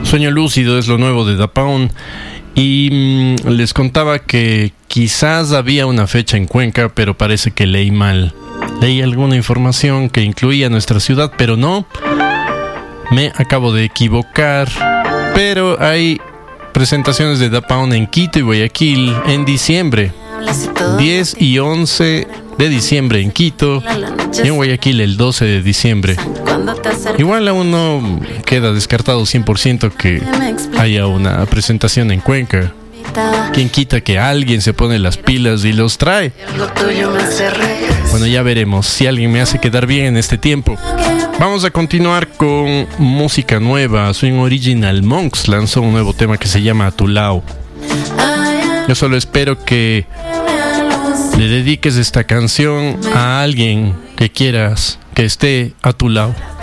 Sueño Lúcido es lo nuevo de Da Pound. Y les contaba que quizás había una fecha en Cuenca, pero parece que leí mal. Leí alguna información que incluía nuestra ciudad, pero no. Me acabo de equivocar. Pero hay presentaciones de Da Pound en Quito y Guayaquil en diciembre. 10 y 11 de diciembre en Quito y en Guayaquil el 12 de diciembre. Igual aún no queda descartado 100% que haya una presentación en Cuenca. ¿Quién quita que alguien se pone las pilas y los trae? Bueno, ya veremos si alguien me hace quedar bien en este tiempo. Vamos a continuar con música nueva. Swing Original Monks lanzó un nuevo tema que se llama A Tu Lado. Yo solo espero que le dediques esta canción a alguien que quieras que esté a tu lado.